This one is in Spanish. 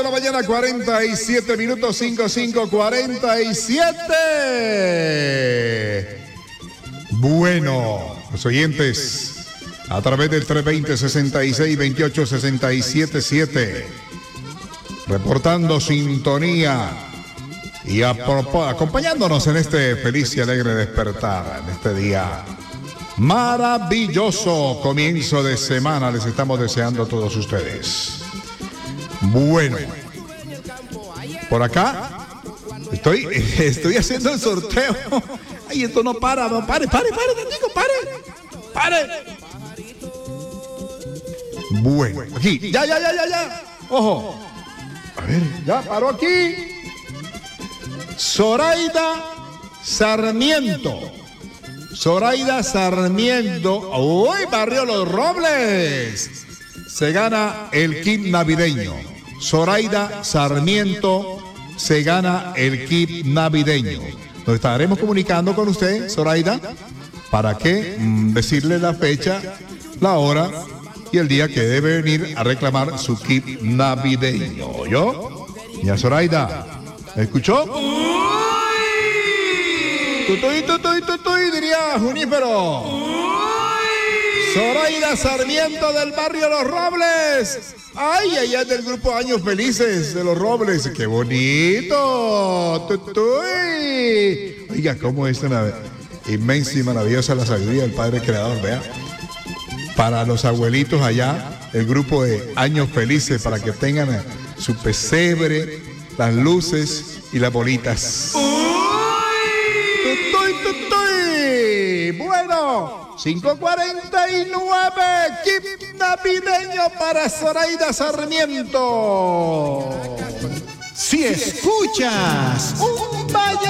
la mañana, 47 minutos, 47. Bueno, los oyentes, a través del 320-6628-677, reportando sintonía y acompañándonos en este feliz y alegre despertar, en este día maravilloso comienzo de semana. Les estamos deseando a todos ustedes. Bueno, por acá estoy haciendo el sorteo. Ay, esto no para, no pare, pare, pare. Bueno, aquí, ya. Ojo. A ver, ya paró aquí. Zoraida Sarmiento. Uy, Barrio Los Robles. Se gana el kit navideño. Zoraida Sarmiento se gana el kit navideño. Nos estaremos comunicando con usted, Zoraida, para que decirle la fecha, la hora y el día que debe venir a reclamar su kit navideño. ¿Oyó? Ya, Zoraida, ¿me escuchó? Tutuy, diría Junífero. Zoraida Sarmiento del barrio Los Robles. Ay, allá del grupo Años Felices de Los Robles. ¡Qué bonito! Tutuy. Oiga, cómo es una inmensa y maravillosa la sabiduría del Padre Creador, vea. Para los abuelitos allá, el grupo de Años Felices, para que tengan su pesebre, las luces y las bolitas. Tutuy. Bueno, 5:49, kit navideño para Zoraida Sarmiento. Si escuchas un vallenato